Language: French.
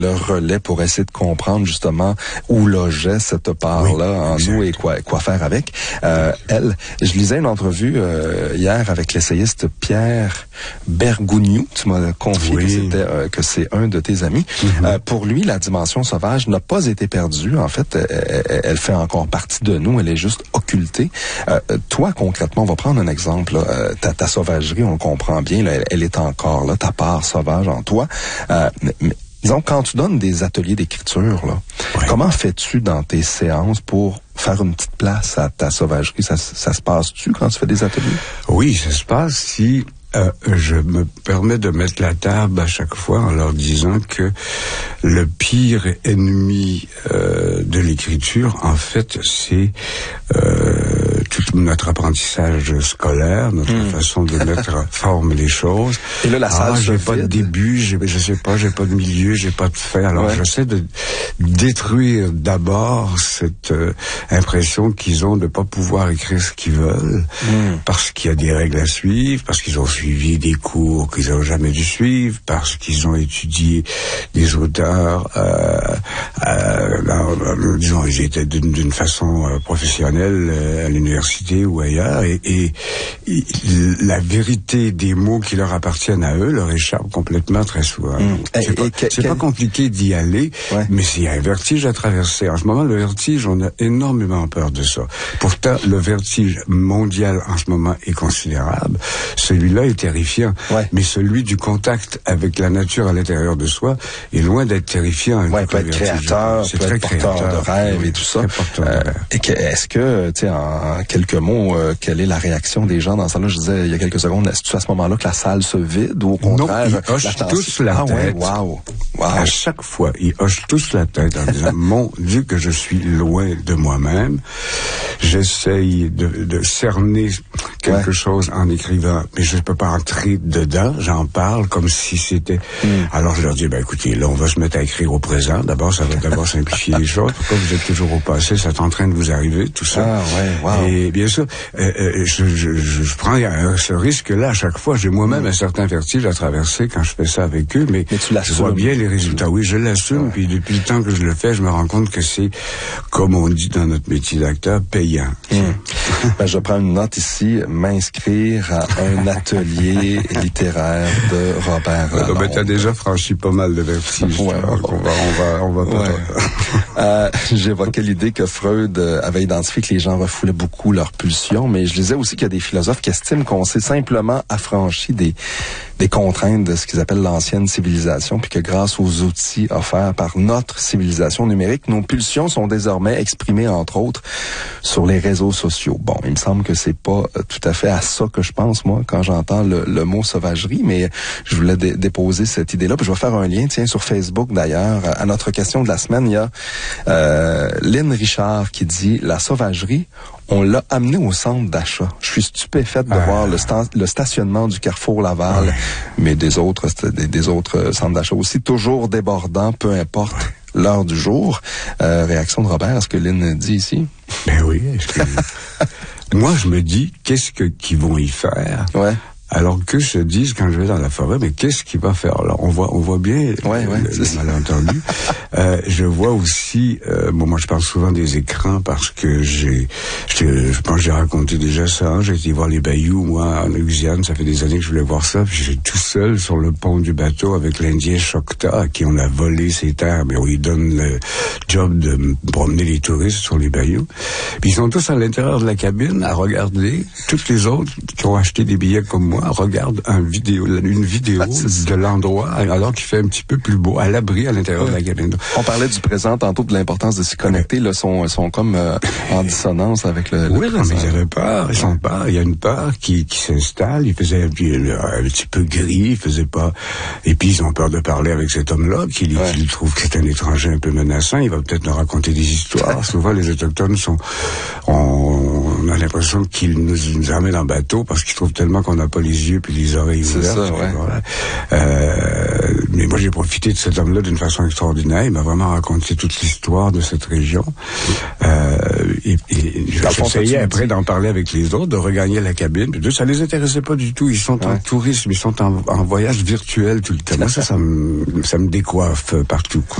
le relais pour essayer de comprendre justement où logeait cette part-là en nous et quoi faire avec. Je lisais une entrevue hier avec l'essayiste Pierre Bergougnou. Tu m'as confié que c'est un de tes amis. Pour lui, la dimension sauvage n'a pas été perdue. En fait, elle fait encore partie de nous. Elle est juste occultée. Toi, concrètement, on va prendre un exemple. Ta sauvagerie, on le comprend bien, là, elle est encore là, ta part sauvage en toi. Mais disons, quand tu donnes des ateliers d'écriture, là, comment fais-tu dans tes séances pour faire une petite place à ta sauvagerie? Ça se passe-tu quand tu fais des ateliers? Oui, ça se passe si je me permets de mettre la table à chaque fois en leur disant que le pire ennemi de l'écriture, en fait, c'est tout notre apprentissage scolaire, notre façon de mettre forme les choses. Et là, la salle j'ai pas de début, je sais pas, j'ai pas de milieu, j'ai pas de fin. Alors, j'essaie de détruire d'abord cette impression qu'ils ont de pas pouvoir écrire ce qu'ils veulent, parce qu'il y a des règles à suivre, parce qu'ils ont suivi des cours qu'ils n'ont jamais dû suivre, parce qu'ils ont étudié des auteurs, disons, ils étaient d'une façon professionnelle à l'université ou ailleurs, et la vérité des mots qui leur appartiennent à eux leur échappe complètement très souvent. C'est pas compliqué d'y aller, mais c'est un vertige à traverser. En ce moment, le vertige, on a énormément peur de ça. Pourtant, le vertige mondial en ce moment est considérable. Celui-là est terrifiant, mais celui du contact avec la nature à l'intérieur de soi est loin d'être terrifiant. Il peut être créateur, c'est très porteur de rêve et tout ça. Est-ce que, tu sais, en quelques mots, quelle est la réaction des gens dans ça? Là, je disais il y a quelques secondes, est-ce à ce moment-là que la salle se vide ou au contraire? Non, ils hochent tous la tête. À chaque fois, ils hochent tous la tête en disant, mon Dieu, que je suis loin de moi-même. J'essaye de cerner quelque chose en écrivant, mais je ne peux pas entrer dedans. J'en parle comme si c'était... Alors, je leur dis, écoutez, là, on va se mettre à écrire au présent. D'abord, ça va d'abord simplifier les choses. Pourquoi vous êtes toujours au passé? C'est en train de vous arriver, tout ça. Et bien sûr, je prends ce risque-là à chaque fois. J'ai moi-même un certain vertige à traverser quand je fais ça avec eux, mais je vois bien les résultats. Oui, je l'assume, puis depuis le temps que je le fais, je me rends compte que c'est, comme on dit dans notre métier d'acteur, payant. Je prends une note ici, m'inscrire à un atelier littéraire de Robert Lalonde. T'as déjà franchi pas mal de vertiges. On va J'évoquais l'idée que Freud avait identifié que les gens refoulaient beaucoup leurs pulsions, mais je lisais aussi qu'il y a des philosophes qui estiment qu'on s'est simplement affranchi des contraintes de ce qu'ils appellent l'ancienne civilisation, puis que grâce aux outils offerts par notre civilisation numérique, nos pulsions sont désormais exprimées, entre autres, sur les réseaux sociaux. Bon, il me semble que c'est pas tout à fait à ça que je pense, moi, quand j'entends le mot sauvagerie, mais je voulais déposer cette idée-là. Puis je vais faire un lien, sur Facebook d'ailleurs. À notre question de la semaine, il y a Lynn Richard qui dit « La sauvagerie, on l'a amené au centre d'achat. Je suis stupéfaite de voir le stationnement du Carrefour Laval, mais des autres centres d'achat aussi, toujours débordants, peu importe l'heure du jour. » Réaction de Robert à ce que Lynn dit ici? Ben oui. Moi, je me dis, qu'est-ce qu'ils vont y faire? Alors que se disent quand je vais dans la forêt, mais qu'est-ce qu'il va faire là? On voit bien le malentendu. Je vois aussi, moi je parle souvent des écrans parce que je pense que j'ai raconté déjà ça. J'ai été voir les bayous, moi, en Louisiane, ça fait des années que je voulais voir ça. Puis j'étais tout seul sur le pont du bateau avec l'Indien Choctaw à qui on a volé ses terres, mais on lui donne le job de promener les touristes sur les bayous. Puis ils sont tous à l'intérieur de la cabine à regarder. Toutes les autres qui ont acheté des billets comme moi regarde une vidéo de l'endroit alors qu'il fait un petit peu plus beau, à l'abri à l'intérieur de la cabine. On parlait du présent tantôt, de l'importance de s'y connecter. Là, sont comme en dissonance avec le présent. Mais ils avaient peur, ils sont peur. Il y a une peur qui s'installe. Il faisait un petit peu gris, il faisait pas... Et puis ils ont peur de parler avec cet homme-là, qui trouve que c'est un étranger un peu menaçant. Il va peut-être nous raconter des histoires. Souvent, les Autochtones on a l'impression qu'ils nous amènent en bateau parce qu'ils trouvent tellement qu'on n'a pas les les yeux puis les oreilles ouvertes. Ça, ouais. Voilà. Mais moi, j'ai profité de cet homme-là d'une façon extraordinaire. Il m'a vraiment raconté toute l'histoire de cette région. Et j'essayais après d'en parler avec les autres, de regagner la cabine. Puis ça les intéressait pas du tout. Ils sont en tourisme, ils sont en voyage virtuel tout le temps. Moi, ça me décoiffe partout, quoi.